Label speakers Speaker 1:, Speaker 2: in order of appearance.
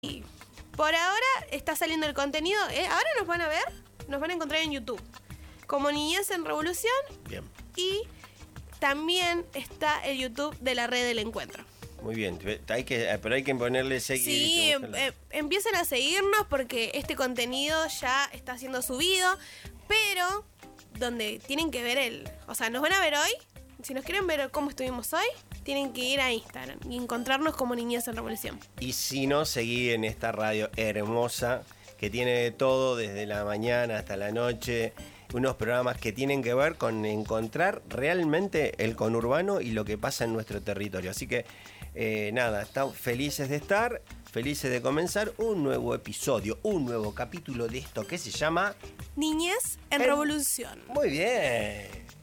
Speaker 1: Y por ahora está saliendo el contenido. Ahora nos van a ver, nos van a encontrar en YouTube como Niñez en Revolución.
Speaker 2: Bien.
Speaker 1: Y también está el YouTube de la Red del Encuentro.
Speaker 2: Muy bien, pero hay que ponerle seguir.
Speaker 1: Sí, empiecen a seguirnos porque este contenido ya está siendo subido, pero donde tienen que ver o sea, nos van a ver hoy. Si nos quieren ver cómo estuvimos hoy, tienen que ir a Instagram y encontrarnos como Niñez en Revolución.
Speaker 2: Y si no, seguí en esta radio hermosa que tiene de todo desde la mañana hasta la noche. Unos programas que tienen que ver con encontrar realmente el conurbano y lo que pasa en nuestro territorio. Así que nada, estamos felices de estar, felices de comenzar un nuevo episodio, un nuevo capítulo de esto que se llama
Speaker 1: Niñez en Revolución.
Speaker 2: Muy bien.